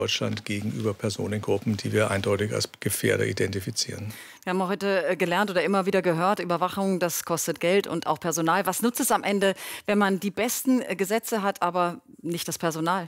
Deutschland gegenüber Personengruppen, die wir eindeutig als Gefährder identifizieren. Wir haben heute gelernt oder immer wieder gehört, Überwachung, das kostet Geld und auch Personal. Was nutzt es am Ende, wenn man die besten Gesetze hat, aber nicht das Personal?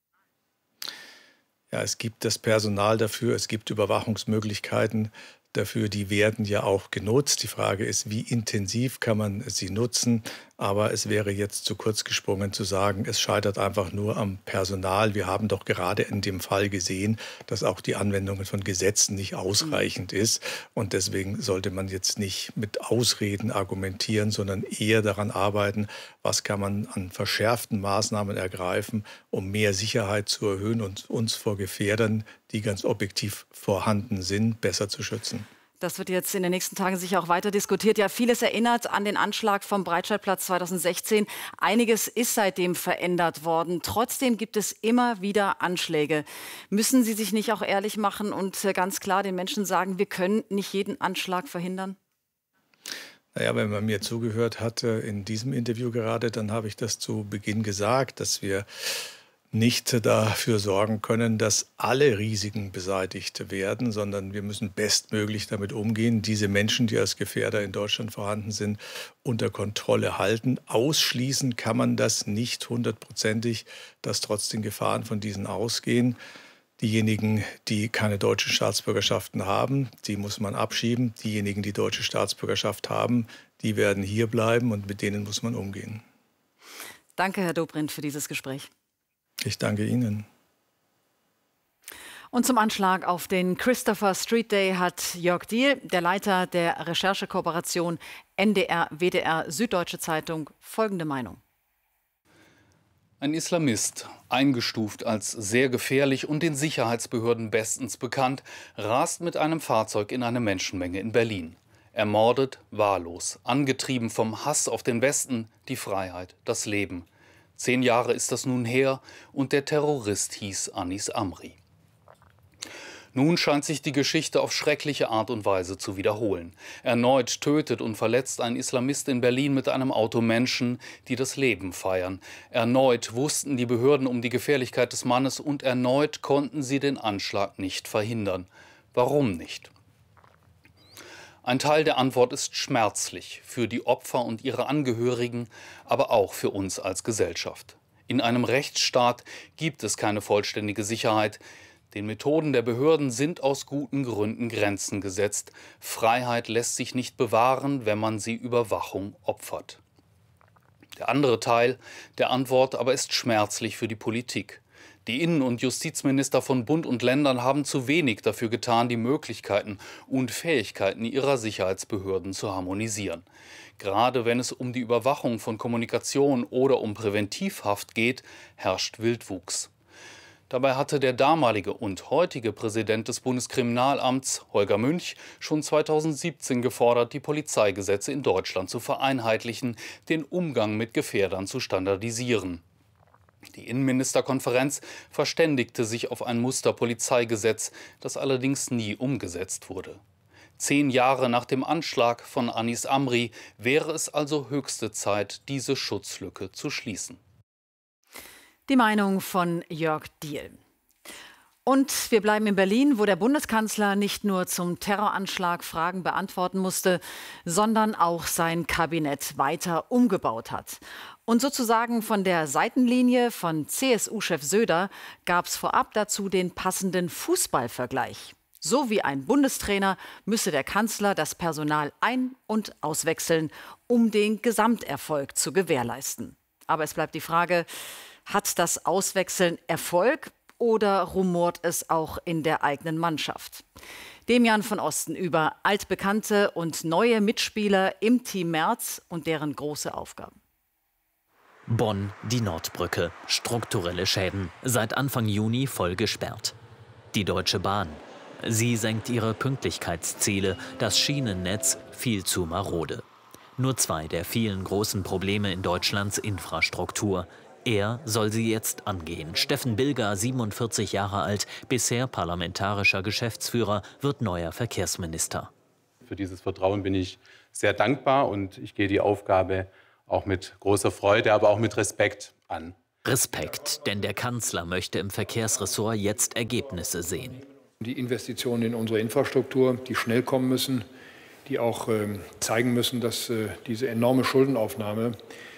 Ja, es gibt das Personal dafür, es gibt Überwachungsmöglichkeiten dafür, die werden ja auch genutzt. Die Frage ist, wie intensiv kann man sie nutzen? Aber es wäre jetzt zu kurz gesprungen zu sagen, es scheitert einfach nur am Personal. Wir haben doch gerade in dem Fall gesehen, dass auch die Anwendung von Gesetzen nicht ausreichend ist. Und deswegen sollte man jetzt nicht mit Ausreden argumentieren, sondern eher daran arbeiten, was kann man an verschärften Maßnahmen ergreifen, um mehr Sicherheit zu erhöhen und uns vor Gefährdern, die ganz objektiv vorhanden sind, besser zu schützen. Das wird jetzt in den nächsten Tagen sicher auch weiter diskutiert. Ja, vieles erinnert an den Anschlag vom Breitscheidplatz 2016. Einiges ist seitdem verändert worden. Trotzdem gibt es immer wieder Anschläge. Müssen Sie sich nicht auch ehrlich machen und ganz klar den Menschen sagen, wir können nicht jeden Anschlag verhindern? Naja, wenn man mir zugehört hatte in diesem Interview gerade, dann habe ich das zu Beginn gesagt, dass wir nicht dafür sorgen können, dass alle Risiken beseitigt werden, sondern wir müssen bestmöglich damit umgehen, diese Menschen, die als Gefährder in Deutschland vorhanden sind, unter Kontrolle halten. Ausschließen kann man das nicht hundertprozentig, dass trotzdem Gefahren von diesen ausgehen. Diejenigen, die keine deutsche Staatsbürgerschaften haben, die muss man abschieben. Diejenigen, die deutsche Staatsbürgerschaft haben, die werden hier bleiben und mit denen muss man umgehen. Danke, Herr Dobrindt, für dieses Gespräch. Ich danke Ihnen. Und zum Anschlag auf den Christopher Street Day hat Jörg Diehl, der Leiter der Recherchekooperation NDR, WDR, Süddeutsche Zeitung, folgende Meinung. Ein Islamist, eingestuft als sehr gefährlich und den Sicherheitsbehörden bestens bekannt, rast mit einem Fahrzeug in eine Menschenmenge in Berlin. Ermordet, wahllos, angetrieben vom Hass auf den Westen, die Freiheit, das Leben. 10 Jahre ist das nun her und der Terrorist hieß Anis Amri. Nun scheint sich die Geschichte auf schreckliche Art und Weise zu wiederholen. Erneut tötet und verletzt ein Islamist in Berlin mit einem Auto Menschen, die das Leben feiern. Erneut wussten die Behörden um die Gefährlichkeit des Mannes und erneut konnten sie den Anschlag nicht verhindern. Warum nicht? Ein Teil der Antwort ist schmerzlich für die Opfer und ihre Angehörigen, aber auch für uns als Gesellschaft. In einem Rechtsstaat gibt es keine vollständige Sicherheit. Den Methoden der Behörden sind aus guten Gründen Grenzen gesetzt. Freiheit lässt sich nicht bewahren, wenn man sie Überwachung opfert. Der andere Teil der Antwort aber ist schmerzlich für die Politik. Die Innen- und Justizminister von Bund und Ländern haben zu wenig dafür getan, die Möglichkeiten und Fähigkeiten ihrer Sicherheitsbehörden zu harmonisieren. Gerade wenn es um die Überwachung von Kommunikation oder um Präventivhaft geht, herrscht Wildwuchs. Dabei hatte der damalige und heutige Präsident des Bundeskriminalamts, Holger Münch, schon 2017 gefordert, die Polizeigesetze in Deutschland zu vereinheitlichen, den Umgang mit Gefährdern zu standardisieren. Die Innenministerkonferenz verständigte sich auf ein Musterpolizeigesetz, das allerdings nie umgesetzt wurde. 10 Jahre nach dem Anschlag von Anis Amri wäre es also höchste Zeit, diese Schutzlücke zu schließen. Die Meinung von Jörg Diehl. Und wir bleiben in Berlin, wo der Bundeskanzler nicht nur zum Terroranschlag Fragen beantworten musste, sondern auch sein Kabinett weiter umgebaut hat. Und sozusagen von der Seitenlinie von CSU-Chef Söder gab es vorab dazu den passenden Fußballvergleich. So wie ein Bundestrainer müsse der Kanzler das Personal ein- und auswechseln, um den Gesamterfolg zu gewährleisten. Aber es bleibt die Frage, hat das Auswechseln Erfolg oder rumort es auch in der eigenen Mannschaft? Demian von Osten über altbekannte und neue Mitspieler im Team Merz und deren große Aufgaben. Bonn, die Nordbrücke. Strukturelle Schäden. Seit Anfang Juni voll gesperrt. Die Deutsche Bahn. Sie senkt ihre Pünktlichkeitsziele. Das Schienennetz viel zu marode. Nur 2 der vielen großen Probleme in Deutschlands Infrastruktur. Er soll sie jetzt angehen. Steffen Bilger, 47 Jahre alt, bisher parlamentarischer Geschäftsführer, wird neuer Verkehrsminister. Für dieses Vertrauen bin ich sehr dankbar und ich gehe die Aufgabe auch mit großer Freude, aber auch mit Respekt an. Respekt, denn der Kanzler möchte im Verkehrsressort jetzt Ergebnisse sehen. Die Investitionen in unsere Infrastruktur, die schnell kommen müssen, die auch zeigen müssen, dass diese enorme Schuldenaufnahme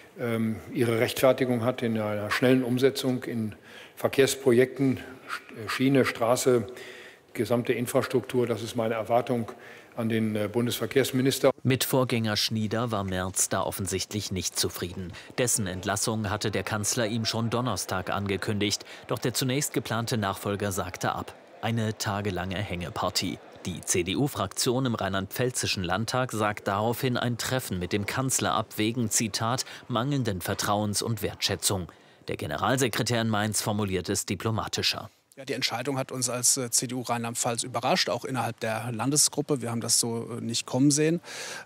ihre Rechtfertigung hat in einer schnellen Umsetzung in Verkehrsprojekten, Schiene, Straße, gesamte Infrastruktur. Das ist meine Erwartung an den Bundesverkehrsminister. Mit Vorgänger Schnieder war Merz da offensichtlich nicht zufrieden. Dessen Entlassung hatte der Kanzler ihm schon Donnerstag angekündigt. Doch der zunächst geplante Nachfolger sagte ab. Eine tagelange Hängepartie. Die CDU-Fraktion im rheinland-pfälzischen Landtag sagt daraufhin ein Treffen mit dem Kanzler ab wegen, Zitat, mangelnden Vertrauens und Wertschätzung. Der Generalsekretär in Mainz formuliert es diplomatischer. Ja, die Entscheidung hat uns als CDU Rheinland-Pfalz überrascht, auch innerhalb der Landesgruppe. Wir haben das so nicht kommen sehen.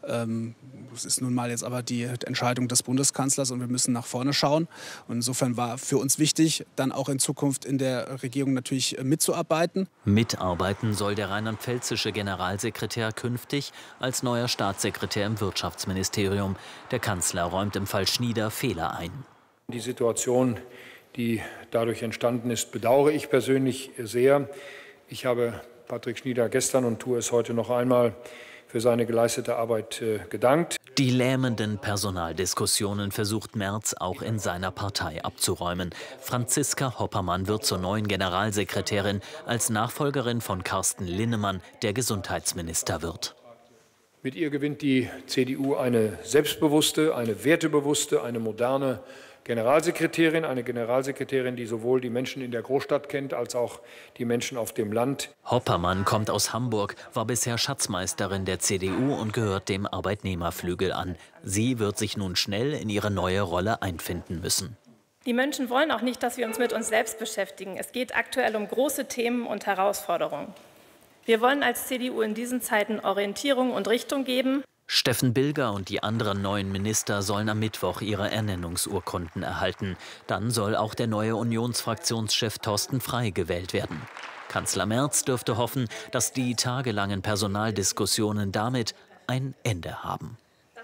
Es ist nun mal jetzt aber die Entscheidung des Bundeskanzlers und wir müssen nach vorne schauen. Und insofern war für uns wichtig, dann auch in Zukunft in der Regierung natürlich mitzuarbeiten. Mitarbeiten soll der rheinland-pfälzische Generalsekretär künftig als neuer Staatssekretär im Wirtschaftsministerium. Der Kanzler räumt im Fall Schnieder Fehler ein. Die Situation, die dadurch entstanden ist, bedauere ich persönlich sehr. Ich habe Patrick Schnieder gestern und tue es heute noch einmal für seine geleistete Arbeit gedankt. Die lähmenden Personaldiskussionen versucht Merz auch in seiner Partei abzuräumen. Franziska Hoppermann wird zur neuen Generalsekretärin als Nachfolgerin von Carsten Linnemann, der Gesundheitsminister wird. Mit ihr gewinnt die CDU eine selbstbewusste, eine wertebewusste, eine moderne Generalsekretärin, eine Generalsekretärin, die sowohl die Menschen in der Großstadt kennt, als auch die Menschen auf dem Land. Hoppermann kommt aus Hamburg, war bisher Schatzmeisterin der CDU und gehört dem Arbeitnehmerflügel an. Sie wird sich nun schnell in ihre neue Rolle einfinden müssen. Die Menschen wollen auch nicht, dass wir uns mit uns selbst beschäftigen. Es geht aktuell um große Themen und Herausforderungen. Wir wollen als CDU in diesen Zeiten Orientierung und Richtung geben. Steffen Bilger und die anderen neuen Minister sollen am Mittwoch ihre Ernennungsurkunden erhalten. Dann soll auch der neue Unionsfraktionschef Thorsten Frey gewählt werden. Kanzler Merz dürfte hoffen, dass die tagelangen Personaldiskussionen damit ein Ende haben.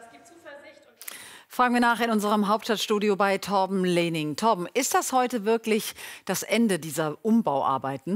Fragen wir nach in unserem Hauptstadtstudio bei Torben Lehning. Torben, ist das heute wirklich das Ende dieser Umbauarbeiten?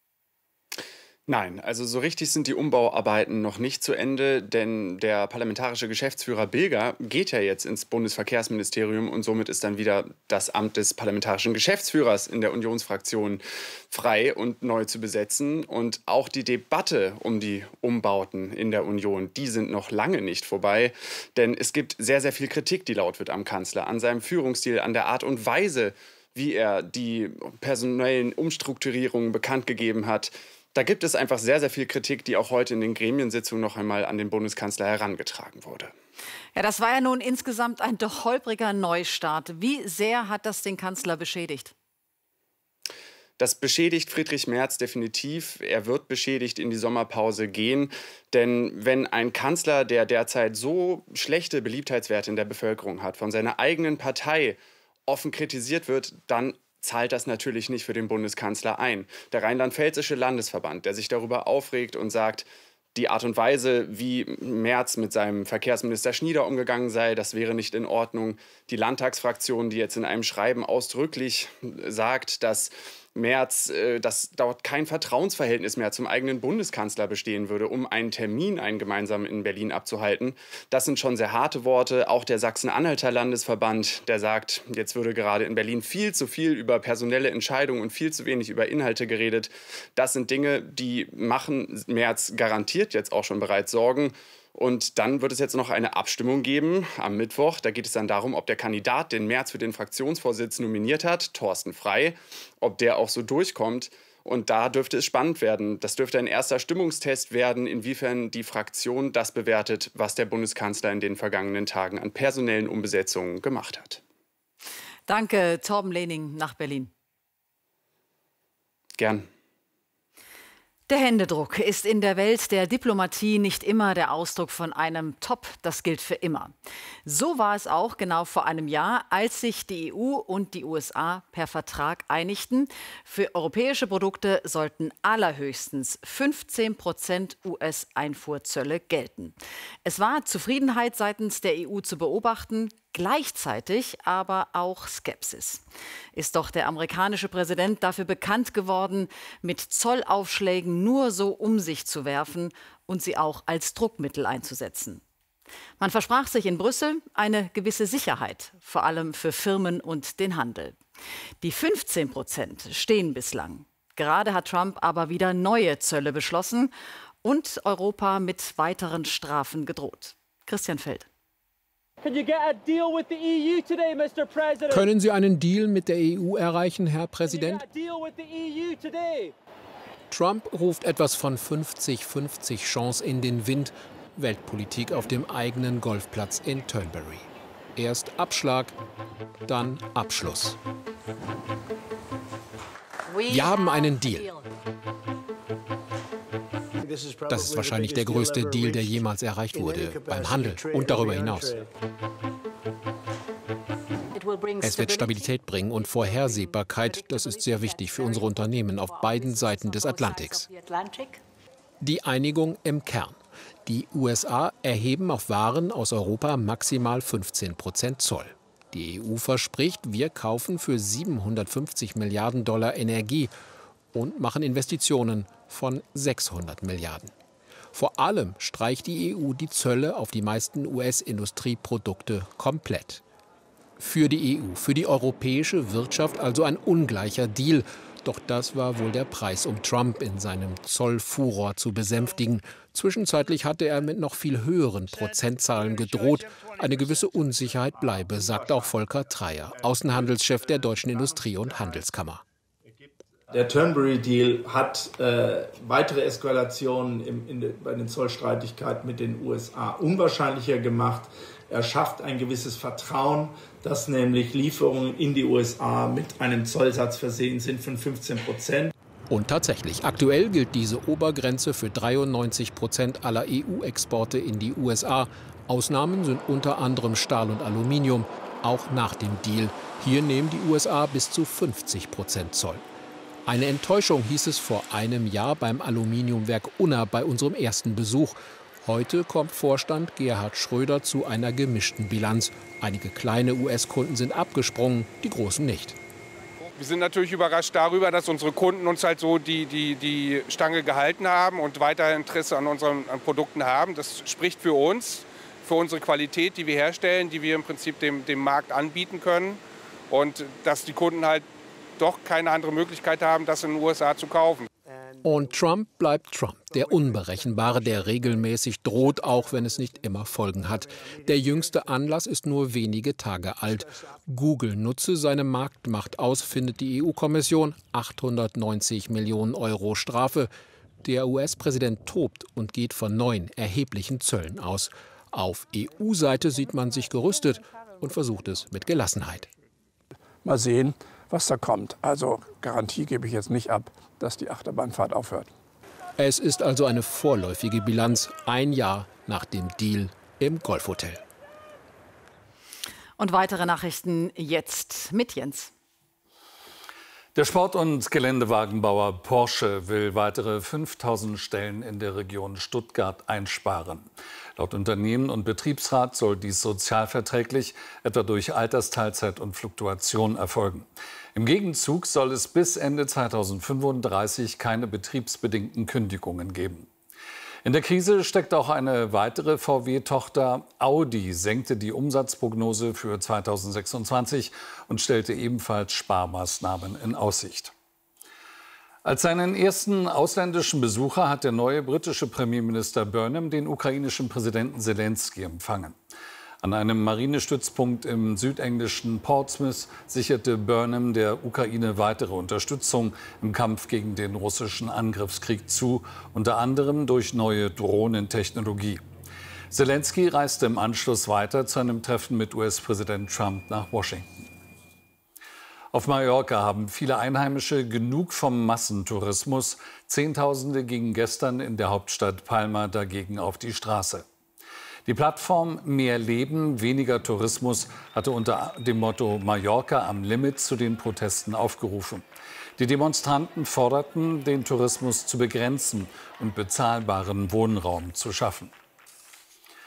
Nein, also so richtig sind die Umbauarbeiten noch nicht zu Ende, denn der parlamentarische Geschäftsführer Bilger geht ja jetzt ins Bundesverkehrsministerium und somit ist dann wieder das Amt des parlamentarischen Geschäftsführers in der Unionsfraktion frei und neu zu besetzen. Und auch die Debatte um die Umbauten in der Union, die sind noch lange nicht vorbei, denn es gibt sehr, sehr viel Kritik, die laut wird am Kanzler, an seinem Führungsstil, an der Art und Weise, wie er die personellen Umstrukturierungen bekannt gegeben hat. Da gibt es einfach sehr, sehr viel Kritik, die auch heute in den Gremiensitzungen noch einmal an den Bundeskanzler herangetragen wurde. Ja, das war ja nun insgesamt ein doch holpriger Neustart. Wie sehr hat das den Kanzler beschädigt? Das beschädigt Friedrich Merz definitiv. Er wird beschädigt in die Sommerpause gehen. Denn wenn ein Kanzler, der derzeit so schlechte Beliebtheitswerte in der Bevölkerung hat, von seiner eigenen Partei offen kritisiert wird, dann zahlt das natürlich nicht für den Bundeskanzler ein. Der Rheinland-Pfälzische Landesverband, der sich darüber aufregt und sagt, die Art und Weise, wie Merz mit seinem Verkehrsminister Schnieder umgegangen sei, das wäre nicht in Ordnung. Die Landtagsfraktion, die jetzt in einem Schreiben ausdrücklich sagt, dass dass dort kein Vertrauensverhältnis mehr zum eigenen Bundeskanzler bestehen würde, um einen einen gemeinsamen in Berlin abzuhalten. Das sind schon sehr harte Worte. Auch der Sachsen-Anhalter Landesverband, der sagt, jetzt würde gerade in Berlin viel zu viel über personelle Entscheidungen und viel zu wenig über Inhalte geredet. Das sind Dinge, die machen Merz garantiert jetzt auch schon bereits Sorgen. Und dann wird es jetzt noch eine Abstimmung geben am Mittwoch. Da geht es dann darum, ob der Kandidat, den Merz für den Fraktionsvorsitz nominiert hat, Thorsten Frey, ob der auch so durchkommt. Und da dürfte es spannend werden. Das dürfte ein erster Stimmungstest werden, inwiefern die Fraktion das bewertet, was der Bundeskanzler in den vergangenen Tagen an personellen Umbesetzungen gemacht hat. Danke, Torben Lehning nach Berlin. Gern. Der Händedruck ist in der Welt der Diplomatie nicht immer der Ausdruck von einem Top. Das gilt für immer. So war es auch genau vor einem Jahr, als sich die EU und die USA per Vertrag einigten. Für europäische Produkte sollten allerhöchstens 15% US-Einfuhrzölle gelten. Es war Zufriedenheit seitens der EU zu beobachten. Gleichzeitig aber auch Skepsis. Ist doch der amerikanische Präsident dafür bekannt geworden, mit Zollaufschlägen nur so um sich zu werfen und sie auch als Druckmittel einzusetzen. Man versprach sich in Brüssel eine gewisse Sicherheit, vor allem für Firmen und den Handel. Die 15% stehen bislang. Gerade hat Trump aber wieder neue Zölle beschlossen und Europa mit weiteren Strafen gedroht. Christian Feld. Können Sie einen Deal mit der EU erreichen, Herr Präsident? Trump ruft etwas von 50-50 Chance in den Wind. Weltpolitik auf dem eigenen Golfplatz in Turnberry. Erst Abschlag, dann Abschluss. Wir haben einen Deal. Das ist wahrscheinlich der größte Deal, der jemals erreicht wurde, beim Handel und darüber hinaus. Es wird Stabilität bringen und Vorhersehbarkeit. Das ist sehr wichtig für unsere Unternehmen auf beiden Seiten des Atlantiks. Die Einigung im Kern. Die USA erheben auf Waren aus Europa maximal 15% Zoll. Die EU verspricht, wir kaufen für 750 Milliarden Dollar Energie und machen Investitionen von 600 Milliarden. Vor allem streicht die EU die Zölle auf die meisten US-Industrieprodukte komplett. Für die EU, für die europäische Wirtschaft also ein ungleicher Deal. Doch das war wohl der Preis, um Trump in seinem Zollfuror zu besänftigen. Zwischenzeitlich hatte er mit noch viel höheren Prozentzahlen gedroht. Eine gewisse Unsicherheit bleibe, sagt auch Volker Treyer, Außenhandelschef der Deutschen Industrie- und Handelskammer. Der Turnberry-Deal hat weitere Eskalationen bei den Zollstreitigkeiten mit den USA unwahrscheinlicher gemacht. Er schafft ein gewisses Vertrauen, dass nämlich Lieferungen in die USA mit einem Zollsatz versehen sind von 15%. Und tatsächlich, aktuell gilt diese Obergrenze für 93% aller EU-Exporte in die USA. Ausnahmen sind unter anderem Stahl und Aluminium, auch nach dem Deal. Hier nehmen die USA bis zu 50% Zoll. Eine Enttäuschung hieß es vor einem Jahr beim Aluminiumwerk Unna bei unserem ersten Besuch. Heute kommt Vorstand Gerhard Schröder zu einer gemischten Bilanz. Einige kleine US-Kunden sind abgesprungen, die großen nicht. Wir sind natürlich überrascht darüber, dass unsere Kunden uns halt so die Stange gehalten haben und weiter Interesse an unseren Produkten haben. Das spricht für uns, für unsere Qualität, die wir herstellen, die wir im Prinzip dem Markt anbieten können. Und dass die Kunden halt doch keine andere Möglichkeit haben, das in den USA zu kaufen. Und Trump bleibt Trump, der Unberechenbare, der regelmäßig droht, auch wenn es nicht immer Folgen hat. Der jüngste Anlass ist nur wenige Tage alt. Google nutze seine Marktmacht aus, findet die EU-Kommission, 890 Millionen Euro Strafe. Der US-Präsident tobt und geht von neuen erheblichen Zöllen aus. Auf EU-Seite sieht man sich gerüstet und versucht es mit Gelassenheit. Mal sehen, was da kommt. Also Garantie gebe ich jetzt nicht ab, dass die Achterbahnfahrt aufhört. Es ist also eine vorläufige Bilanz, ein Jahr nach dem Deal im Golfhotel. Und weitere Nachrichten jetzt mit Jens. Der Sport- und Geländewagenbauer Porsche will weitere 5000 Stellen in der Region Stuttgart einsparen. Laut Unternehmen und Betriebsrat soll dies sozialverträglich, etwa durch Altersteilzeit und Fluktuation, erfolgen. Im Gegenzug soll es bis Ende 2035 keine betriebsbedingten Kündigungen geben. In der Krise steckt auch eine weitere VW-Tochter. Audi senkte die Umsatzprognose für 2026 und stellte ebenfalls Sparmaßnahmen in Aussicht. Als seinen ersten ausländischen Besucher hat der neue britische Premierminister Burnham den ukrainischen Präsidenten Selenskyj empfangen. An einem Marinestützpunkt im südenglischen Portsmouth sicherte Burnham der Ukraine weitere Unterstützung im Kampf gegen den russischen Angriffskrieg zu, unter anderem durch neue Drohnentechnologie. Selenskyj reiste im Anschluss weiter zu einem Treffen mit US-Präsident Trump nach Washington. Auf Mallorca haben viele Einheimische genug vom Massentourismus. Zehntausende gingen gestern in der Hauptstadt Palma dagegen auf die Straße. Die Plattform Mehr Leben, weniger Tourismus hatte unter dem Motto Mallorca am Limit zu den Protesten aufgerufen. Die Demonstranten forderten, den Tourismus zu begrenzen und bezahlbaren Wohnraum zu schaffen.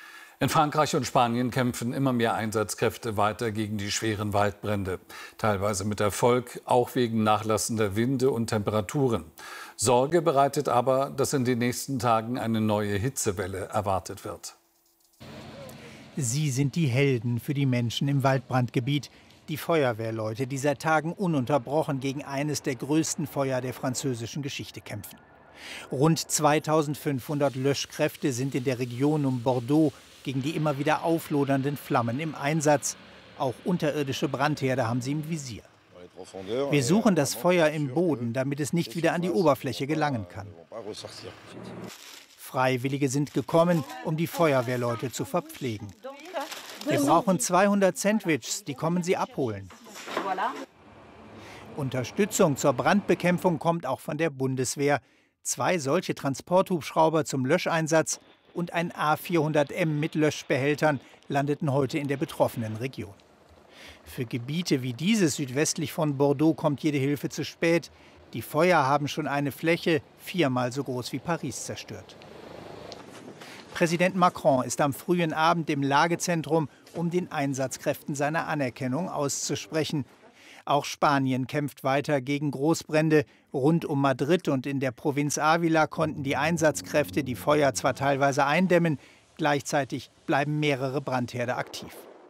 In Frankreich und Spanien kämpfen immer mehr Einsatzkräfte weiter gegen die schweren Waldbrände. Teilweise mit Erfolg, auch wegen nachlassender Winde und Temperaturen. Sorge bereitet aber, dass in den nächsten Tagen eine neue Hitzewelle erwartet wird. Sie sind die Helden für die Menschen im Waldbrandgebiet. Die Feuerwehrleute, die seit Tagen ununterbrochen gegen eines der größten Feuer der französischen Geschichte kämpfen. Rund 2500 Löschkräfte sind in der Region um Bordeaux gegen die immer wieder auflodernden Flammen im Einsatz. Auch unterirdische Brandherde haben sie im Visier. Wir suchen das Feuer im Boden, damit es nicht wieder an die Oberfläche gelangen kann. Freiwillige sind gekommen, um die Feuerwehrleute zu verpflegen. Wir brauchen 200 Sandwiches, die kommen sie abholen. Unterstützung zur Brandbekämpfung kommt auch von der Bundeswehr. 2 solche Transporthubschrauber zum Löscheinsatz und ein A400M mit Löschbehältern landeten heute in der betroffenen Region. Für Gebiete wie dieses südwestlich von Bordeaux kommt jede Hilfe zu spät. Die Feuer haben schon eine Fläche 4-mal so groß wie Paris zerstört. Präsident Macron ist am frühen Abend im Lagezentrum, um den Einsatzkräften seine Anerkennung auszusprechen. Auch Spanien kämpft weiter gegen Großbrände. Rund um Madrid und in der Provinz Ávila konnten die Einsatzkräfte die Feuer zwar teilweise eindämmen, gleichzeitig bleiben mehrere Brandherde aktiv.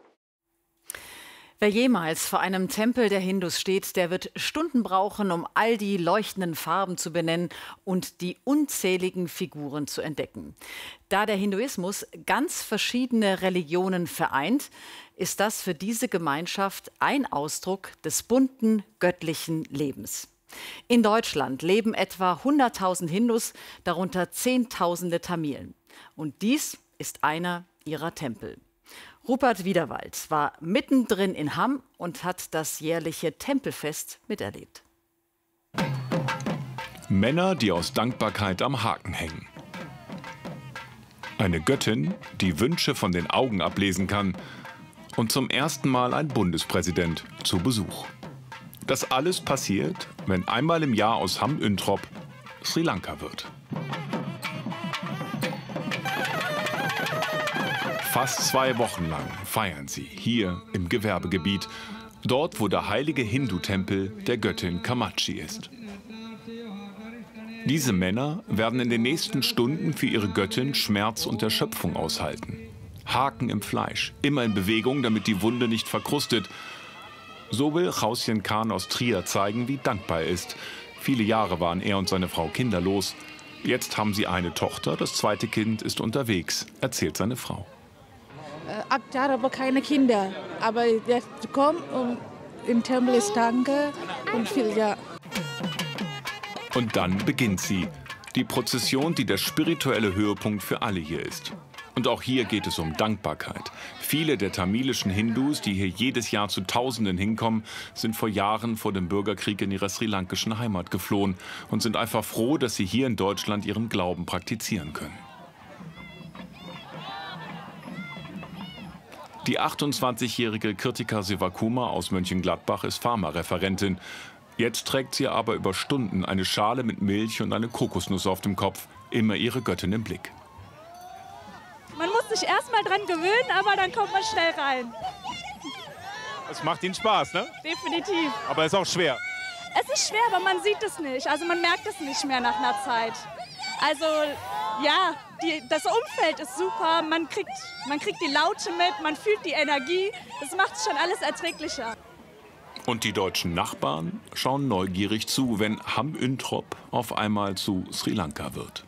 Wer jemals vor einem Tempel der Hindus steht, der wird Stunden brauchen, um all die leuchtenden Farben zu benennen und die unzähligen Figuren zu entdecken. Da der Hinduismus ganz verschiedene Religionen vereint, ist das für diese Gemeinschaft ein Ausdruck des bunten, göttlichen Lebens. In Deutschland leben etwa 100.000 Hindus, darunter Zehntausende Tamilen. Und dies ist einer ihrer Tempel. Rupert Wiederwald war mittendrin in Hamm und hat das jährliche Tempelfest miterlebt. Männer, die aus Dankbarkeit am Haken hängen. Eine Göttin, die Wünsche von den Augen ablesen kann. Und zum ersten Mal ein Bundespräsident zu Besuch. Das alles passiert, wenn einmal im Jahr aus Hamm-Üntrop Sri Lanka wird. Fast 2 Wochen lang feiern sie hier im Gewerbegebiet, dort wo der heilige Hindu-Tempel der Göttin Kamachi ist. Diese Männer werden in den nächsten Stunden für ihre Göttin Schmerz und Erschöpfung aushalten. Haken im Fleisch, immer in Bewegung, damit die Wunde nicht verkrustet. So will Chausien Khan aus Trier zeigen, wie dankbar er ist. Viele Jahre waren er und seine Frau kinderlos. Jetzt haben sie eine Tochter, das zweite Kind ist unterwegs, erzählt seine Frau. 8 Jahre, aber keine Kinder. Aber jetzt kommt und im Tempel ist Danke und viel ja. Und dann beginnt sie. Die Prozession, die der spirituelle Höhepunkt für alle hier ist. Und auch hier geht es um Dankbarkeit. Viele der tamilischen Hindus, die hier jedes Jahr zu Tausenden hinkommen, sind vor Jahren vor dem Bürgerkrieg in ihrer sri-lankischen Heimat geflohen und sind einfach froh, dass sie hier in Deutschland ihren Glauben praktizieren können. Die 28-jährige Kirtika Sivakuma aus Mönchengladbach ist Pharmareferentin. Jetzt trägt sie aber über Stunden eine Schale mit Milch und eine Kokosnuss auf dem Kopf, immer ihre Göttin im Blick. Man muss sich erst mal dran gewöhnen, aber dann kommt man schnell rein. Es macht Ihnen Spaß, ne? Definitiv. Aber es ist auch schwer. Es ist schwer, aber man sieht es nicht. Also man merkt es nicht mehr nach einer Zeit. Also ja, das Umfeld ist super. Man kriegt die Laute mit, man fühlt die Energie. Das macht es schon alles erträglicher. Und die deutschen Nachbarn schauen neugierig zu, wenn Hamm-Üntrop auf einmal zu Sri Lanka wird.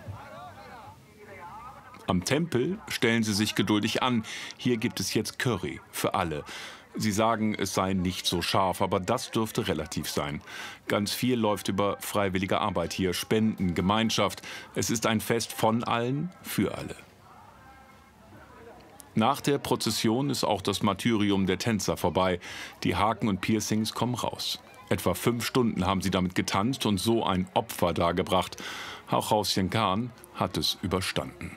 Am Tempel stellen sie sich geduldig an. Hier gibt es jetzt Curry für alle. Sie sagen, es sei nicht so scharf, aber das dürfte relativ sein. Ganz viel läuft über freiwillige Arbeit hier, Spenden, Gemeinschaft. Es ist ein Fest von allen, für alle. Nach der Prozession ist auch das Martyrium der Tänzer vorbei. Die Haken und Piercings kommen raus. Etwa 5 Stunden haben sie damit getanzt und so ein Opfer dargebracht. Auch Chausien Khan hat es überstanden.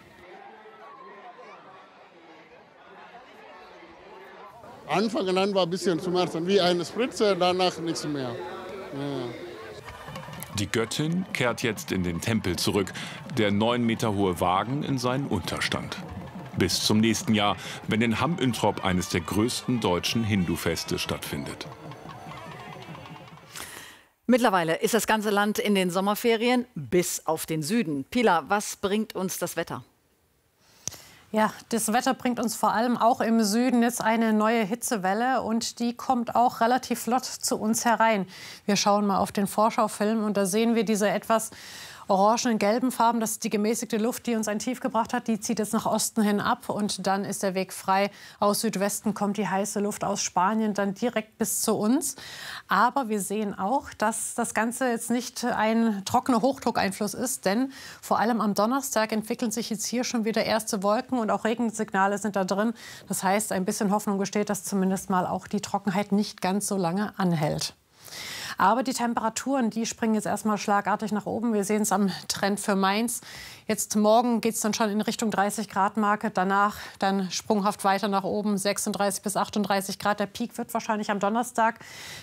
Anfang an war ein bisschen Schmerzen, wie eine Spritze, danach nichts mehr. Ja. Die Göttin kehrt jetzt in den Tempel zurück, der 9 Meter hohe Wagen in seinen Unterstand. Bis zum nächsten Jahr, wenn in Hamm-Üntrop eines der größten deutschen Hindu-Feste stattfindet. Mittlerweile ist das ganze Land in den Sommerferien, bis auf den Süden. Pilar, was bringt uns das Wetter? Ja, das Wetter bringt uns vor allem auch im Süden jetzt eine neue Hitzewelle und die kommt auch relativ flott zu uns herein. Wir schauen mal auf den Vorschaufilm und da sehen wir diese etwas orangen, gelben Farben. Das ist die gemäßigte Luft, die uns ein Tief gebracht hat. Die zieht jetzt nach Osten hin ab und dann ist der Weg frei. Aus Südwesten kommt die heiße Luft aus Spanien dann direkt bis zu uns. Aber wir sehen auch, dass das Ganze jetzt nicht ein trockener Hochdruckeinfluss ist, denn vor allem am Donnerstag entwickeln sich jetzt hier schon wieder erste Wolken und auch Regensignale sind da drin. Das heißt, ein bisschen Hoffnung besteht, dass zumindest mal auch die Trockenheit nicht ganz so lange anhält. Aber die Temperaturen, die springen jetzt erstmal schlagartig nach oben. Wir sehen es am Trend für Mainz. Jetzt morgen geht es dann schon in Richtung 30-Grad-Marke. Danach dann sprunghaft weiter nach oben, 36 bis 38 Grad. Der Peak wird wahrscheinlich am Donnerstag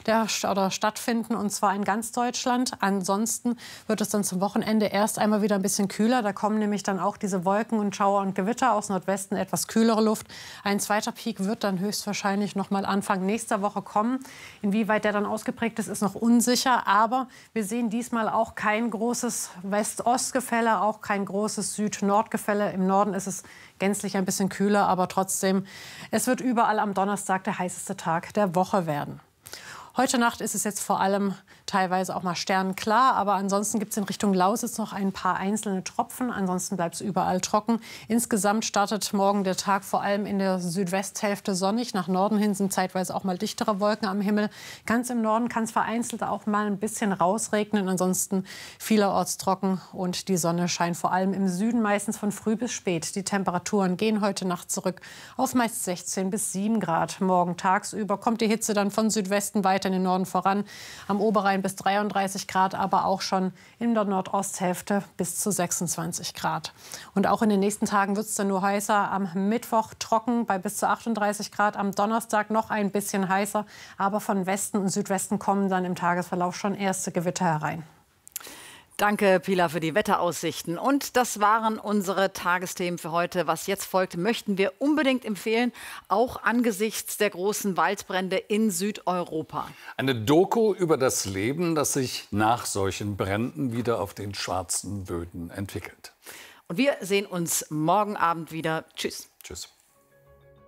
stattfinden, und zwar in ganz Deutschland. Ansonsten wird es dann zum Wochenende erst einmal wieder ein bisschen kühler. Da kommen nämlich dann auch diese Wolken und Schauer und Gewitter aus Nordwesten, etwas kühlere Luft. Ein zweiter Peak wird dann höchstwahrscheinlich noch mal Anfang nächster Woche kommen. Inwieweit der dann ausgeprägt ist, ist noch unsicher. Aber wir sehen diesmal auch kein großes West-Ost-Gefälle, auch kein großes Süd-Nord-Gefälle. Im Norden ist es gänzlich ein bisschen kühler, aber trotzdem, es wird überall am Donnerstag der heißeste Tag der Woche werden. Heute Nacht ist es jetzt vor allem teilweise auch mal sternklar, aber ansonsten gibt es in Richtung Lausitz noch ein paar einzelne Tropfen. Ansonsten bleibt es überall trocken. Insgesamt startet morgen der Tag vor allem in der Südwesthälfte sonnig. Nach Norden hin sind zeitweise auch mal dichtere Wolken am Himmel. Ganz im Norden kann es vereinzelt auch mal ein bisschen rausregnen. Ansonsten vielerorts trocken und die Sonne scheint vor allem im Süden meistens von früh bis spät. Die Temperaturen gehen heute Nacht zurück auf meist 16 bis 7 Grad. Morgen tagsüber kommt die Hitze dann von Südwesten weiter in den Norden voran. Am Oberrhein bis 33 Grad, aber auch schon in der Nordosthälfte bis zu 26 Grad. Und auch in den nächsten Tagen wird es dann nur heißer. Am Mittwoch trocken bei bis zu 38 Grad. Am Donnerstag noch ein bisschen heißer. Aber von Westen und Südwesten kommen dann im Tagesverlauf schon erste Gewitter herein. Danke, Pilar, für die Wetteraussichten. Und das waren unsere Tagesthemen für heute. Was jetzt folgt, möchten wir unbedingt empfehlen, auch angesichts der großen Waldbrände in Südeuropa. Eine Doku über das Leben, das sich nach solchen Bränden wieder auf den schwarzen Böden entwickelt. Und wir sehen uns morgen Abend wieder. Tschüss. Tschüss.